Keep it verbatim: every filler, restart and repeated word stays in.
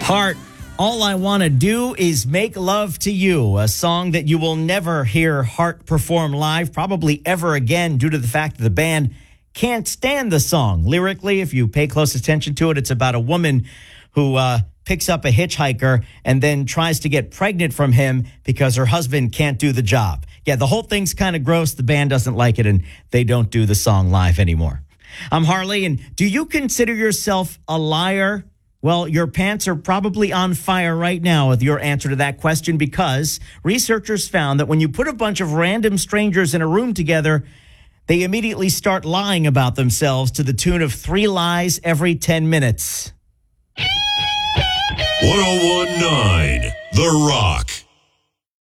Heart, all I want to do is make love to you, a song that you will never hear Heart perform live, probably ever again, due to the fact that the band can't stand the song. Lyrically, if you pay close attention to it, it's about a woman who uh, picks up a hitchhiker and then tries to get pregnant from him because her husband can't do the job. Yeah, the whole thing's kind of gross. The band doesn't like it, and they don't do the song live anymore. I'm Harley, and do you consider yourself a liar? Well, your pants are probably on fire right now with your answer to that question, because researchers found that when you put a bunch of random strangers in a room together, they immediately start lying about themselves to the tune of three lies every ten minutes. one oh one point nine The Rock.